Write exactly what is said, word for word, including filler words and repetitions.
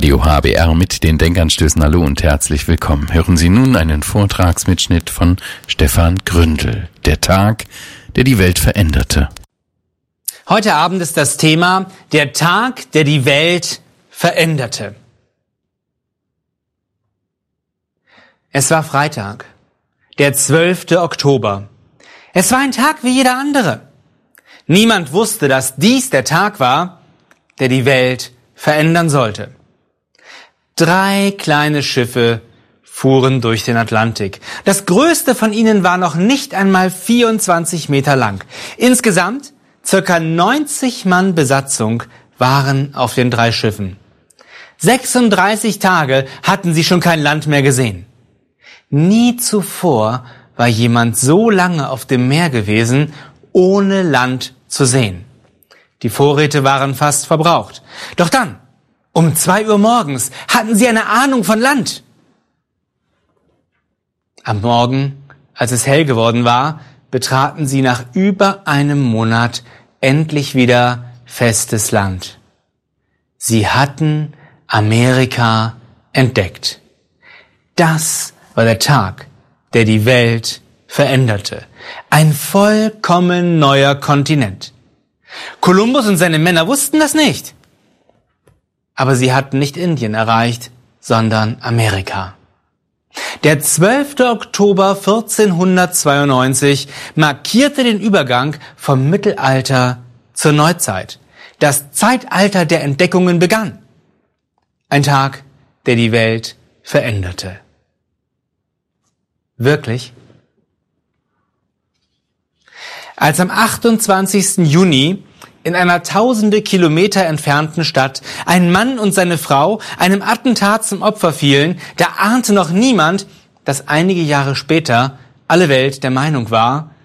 Radio H B R mit den Denkanstößen. Hallo und herzlich willkommen. Hören Sie nun einen Vortragsmitschnitt von Stefan Gründel. Der Tag, der die Welt veränderte. Heute Abend ist das Thema der Tag, der die Welt veränderte. Es war Freitag, der zwölfte Oktober. Es war ein Tag wie jeder andere. Niemand wusste, dass dies der Tag war, der die Welt verändern sollte. Drei kleine Schiffe fuhren durch den Atlantik. Das größte von ihnen war noch nicht einmal vierundzwanzig Meter lang. Insgesamt circa neunzig Mann Besatzung waren auf den drei Schiffen. sechsunddreißig Tage hatten sie schon kein Land mehr gesehen. Nie zuvor war jemand so lange auf dem Meer gewesen, ohne Land zu sehen. Die Vorräte waren fast verbraucht. Doch dann, um zwei Uhr morgens, hatten sie eine Ahnung von Land. Am Morgen, als es hell geworden war, betraten sie nach über einem Monat endlich wieder festes Land. Sie hatten Amerika entdeckt. Das war der Tag, der die Welt veränderte. Ein vollkommen neuer Kontinent. Kolumbus und seine Männer wussten das nicht. Aber sie hatten nicht Indien erreicht, sondern Amerika. Der zwölfte Oktober vierzehnhundertzweiundneunzig markierte den Übergang vom Mittelalter zur Neuzeit. Das Zeitalter der Entdeckungen begann. Ein Tag, der die Welt veränderte. Wirklich? Als am achtundzwanzigsten Juni in einer tausende Kilometer entfernten Stadt ein Mann und seine Frau einem Attentat zum Opfer fielen, da ahnte noch niemand, dass einige Jahre später alle Welt der Meinung war,